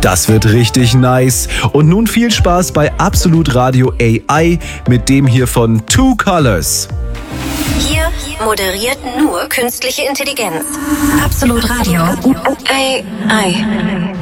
Das wird richtig nice. Und nun viel Spaß bei Absolut Radio AI mit dem hier von Two Colors. Hier moderiert nur künstliche Intelligenz. Absolut Radio AI.